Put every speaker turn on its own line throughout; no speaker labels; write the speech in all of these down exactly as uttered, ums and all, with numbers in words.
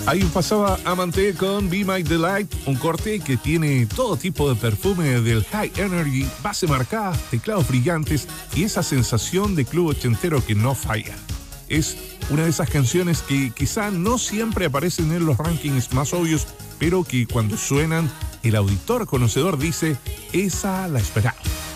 Ahí pasaba Amante con Be My Delight, un corte que tiene todo tipo de perfume del high energy, base marcada, teclados brillantes y esa sensación de club ochentero que no falla. Es una de esas canciones que quizá no siempre aparecen en los rankings más obvios, pero que cuando suenan, el auditor conocedor dice, esa la esperaba.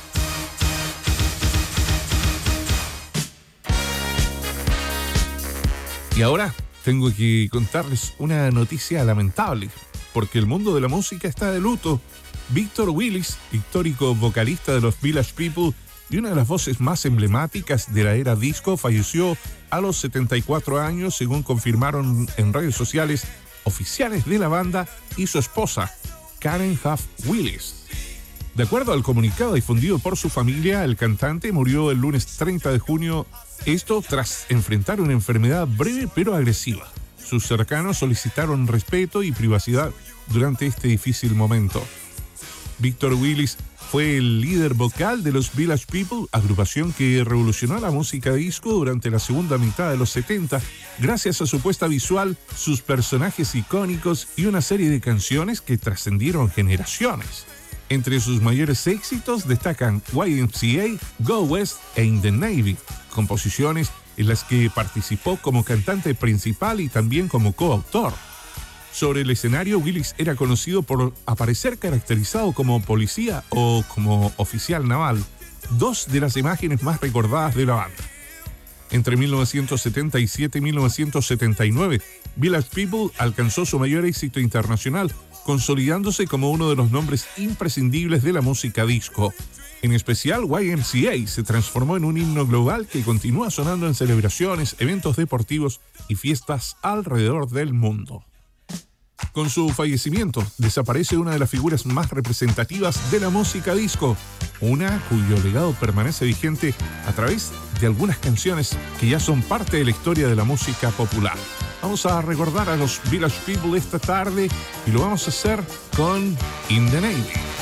Y ahora tengo que contarles una noticia lamentable, porque el mundo de la música está de luto. Victor Willis, histórico vocalista de los Village People y una de las voces más emblemáticas de la era disco, falleció a los setenta y cuatro años, según confirmaron en redes sociales oficiales de la banda y su esposa, Karen Huff Willis. De acuerdo al comunicado difundido por su familia, el cantante murió el lunes treinta de junio, esto tras enfrentar una enfermedad breve pero agresiva. Sus cercanos solicitaron respeto y privacidad durante este difícil momento. Victor Willis fue el líder vocal de los Village People, agrupación que revolucionó la música disco durante la segunda mitad de los setenta, gracias a su puesta visual, sus personajes icónicos y una serie de canciones que trascendieron generaciones. Entre sus mayores éxitos destacan Y M C A, Go West e In the Navy, composiciones en las que participó como cantante principal y también como coautor. Sobre el escenario, Willis era conocido por aparecer caracterizado como policía o como oficial naval, dos de las imágenes más recordadas de la banda. Entre mil novecientos setenta y siete y mil novecientos setenta y nueve, Village People alcanzó su mayor éxito internacional, consolidándose como uno de los nombres imprescindibles de la música disco. En especial, Y M C A se transformó en un himno global que continúa sonando en celebraciones, eventos deportivos y fiestas alrededor del mundo. Con su fallecimiento, desaparece una de las figuras más representativas de la música disco, una cuyo legado permanece vigente a través de algunas canciones que ya son parte de la historia de la música popular. Vamos a recordar a los Village People esta tarde y lo vamos a hacer con In the Navy.